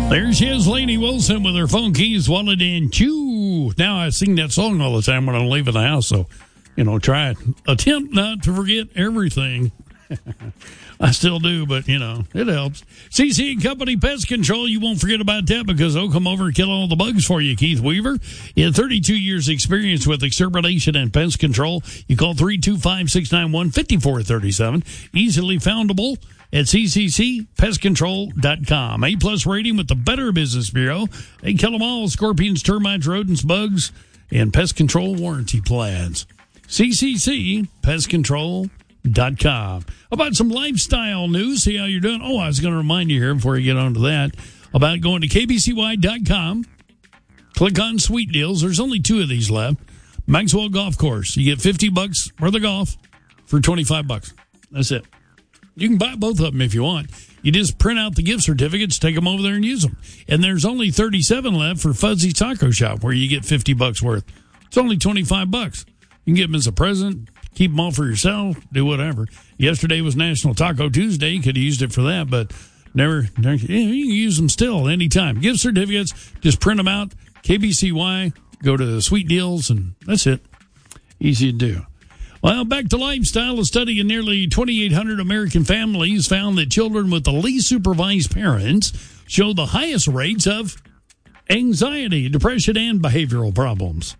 There she is, Lainey Wilson, with her phone keys, wallet, and chew. Now I sing that song all the time when I'm leaving the house, so, try it. Attempt not to forget everything. I still do, but, it helps. CC & Company Pest Control, you won't forget about that because they'll come over and kill all the bugs for you. Keith Weaver, he had 32 years experience with extermination and pest control. You call 325-691-5437. Easily foundable at cccpestcontrol.com. A-plus rating with the Better Business Bureau. They kill them all: scorpions, termites, rodents, bugs, and pest control warranty plans. cccpestcontrol.com. How about some lifestyle news? See how you're doing. Oh, I was going to remind you here before you get on to that about going to kbcy.com. Click on Sweet Deals. There's only 2 of these left. Maxwell Golf Course. You get $50 worth of golf for $25. That's it. You can buy both of them if you want. You just print out the gift certificates, take them over there and use them. And there's only 37 left for Fuzzy Taco Shop, where you get $50 worth. It's only $25. You can get them as a present, keep them all for yourself, do whatever. Yesterday was National Taco Tuesday. You could have used it for that, but never you can use them still anytime. Gift certificates, just print them out. KBCY, go to Sweet Deals, and that's it. Easy to do. Well, back to lifestyle. A study in nearly 2,800 American families found that children with the least supervised parents show the highest rates of anxiety, depression, and behavioral problems.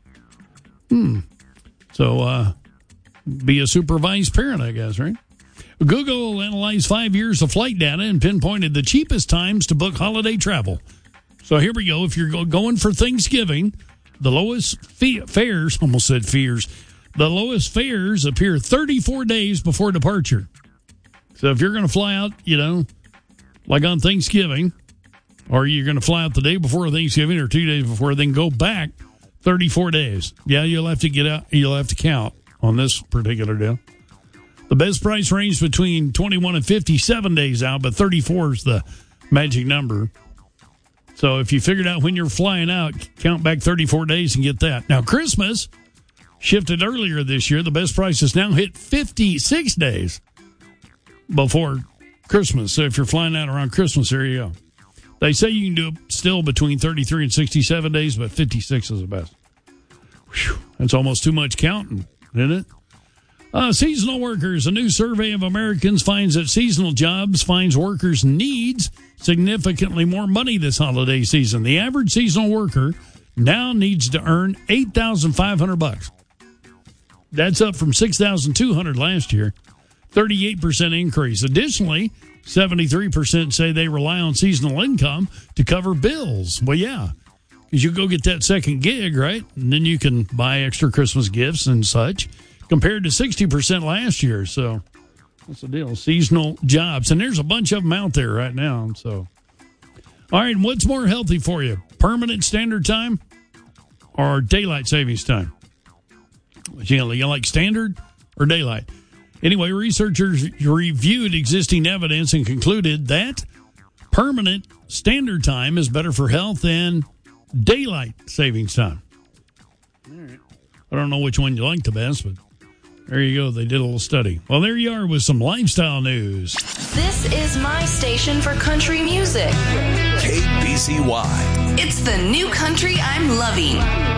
So, be a supervised parent, I guess, right? Google analyzed 5 years of flight data and pinpointed the cheapest times to book holiday travel. So here we go. If you're going for Thanksgiving, the lowest fares, almost said fears, the lowest fares appear 34 days before departure. So if you're going to fly out, like on Thanksgiving, or you're going to fly out the day before Thanksgiving or 2 days before, then go back 34 days. Yeah, you'll have to get out. You'll have to count on this particular deal. The best price range between 21 and 57 days out, but 34 is the magic number. So if you figured out when you're flying out, count back 34 days and get that. Now, Christmas shifted earlier this year. The best prices now hit 56 days before Christmas. So if you're flying out around Christmas, there you go. They say you can do it still between 33 and 67 days, but 56 is the best. Whew, that's almost too much counting, isn't it? Seasonal workers. A new survey of Americans finds that seasonal jobs finds workers needs significantly more money this holiday season. The average seasonal worker now needs to earn $8,500. That's up from $6,200 last year, 38% increase. Additionally, 73% say they rely on seasonal income to cover bills. Well, yeah, because you go get that second gig, right? And then you can buy extra Christmas gifts and such, compared to 60% last year. So that's the deal. Seasonal jobs. And there's a bunch of them out there right now. So, all right, what's more healthy for you? Permanent standard time or daylight savings time? You like standard or daylight? Anyway, researchers reviewed existing evidence and concluded that permanent standard time is better for health than daylight savings time. All right. I don't know which one you like the best, but there you go. They did a little study. Well, there you are with some lifestyle news. This is my station for country music. KBCY. It's the new country I'm loving.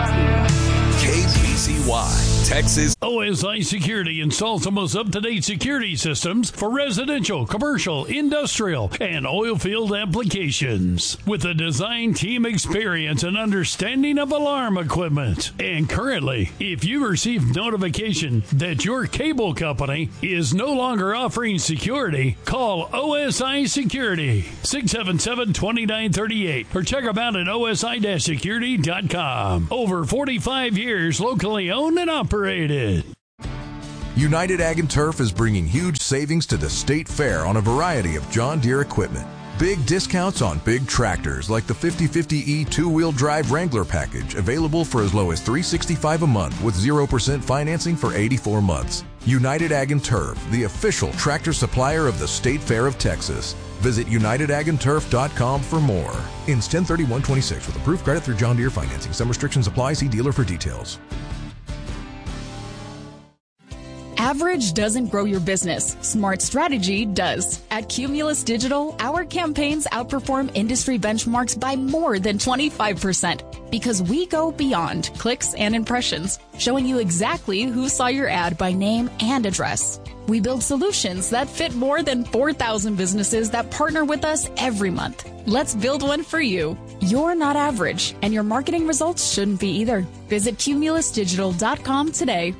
KBCY, Texas. OSI Security installs the most up-to-date security systems for residential, commercial, industrial, and oil field applications. With a design team experience and understanding of alarm equipment. And currently, if you receive notification that your cable company is no longer offering security, call OSI Security, 677-2938, or check them out at osi-security.com. Over 45 years locally owned and operated. United Ag and Turf is bringing huge savings to the State Fair on a variety of John Deere equipment. Big discounts on big tractors like the 5050E two-wheel drive Wrangler package, available for as low as $365 a month with 0% financing for 84 months. United Ag and Turf, the official tractor supplier of the State Fair of Texas. Visit UnitedAgAndTurf.com for more. Ends 10/31/26 with approved credit through John Deere financing. Some restrictions apply. See dealer for details. Average doesn't grow your business. Smart strategy does. At Cumulus Digital, our campaigns outperform industry benchmarks by more than 25% because we go beyond clicks and impressions, showing you exactly who saw your ad by name and address. We build solutions that fit more than 4,000 businesses that partner with us every month. Let's build one for you. You're not average, and your marketing results shouldn't be either. Visit cumulusdigital.com today.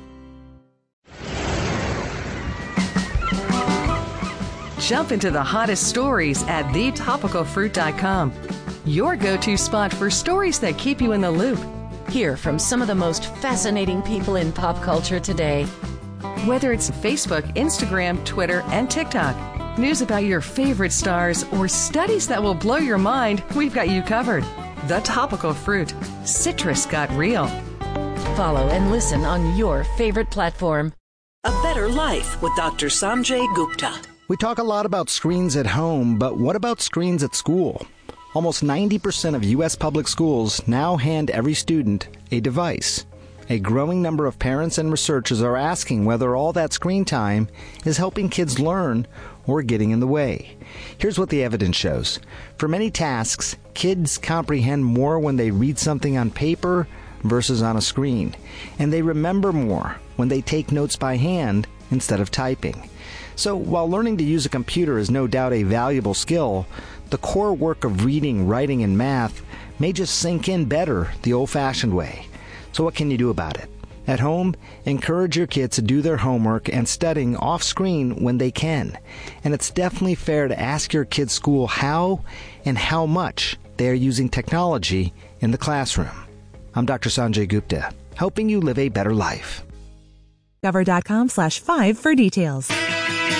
Jump into the hottest stories at thetopicalfruit.com. Your go-to spot for stories that keep you in the loop. Hear from some of the most fascinating people in pop culture today. Whether it's Facebook, Instagram, Twitter, and TikTok, news about your favorite stars, or studies that will blow your mind, we've got you covered. The Topical Fruit. Citrus got real. Follow and listen on your favorite platform. A Better Life with Dr. Sanjay Gupta. We talk a lot about screens at home, but what about screens at school? Almost 90% of U.S. public schools now hand every student a device. A growing number of parents and researchers are asking whether all that screen time is helping kids learn or getting in the way. Here's what the evidence shows. For many tasks, kids comprehend more when they read something on paper versus on a screen, and they remember more when they take notes by hand instead of typing. So while learning to use a computer is no doubt a valuable skill, the core work of reading, writing, and math may just sink in better the old-fashioned way. So what can you do about it? At home, encourage your kids to do their homework and studying off-screen when they can. And it's definitely fair to ask your kids' school how and how much they are using technology in the classroom. I'm Dr. Sanjay Gupta, helping you live a better life. Discover.com/5 for details.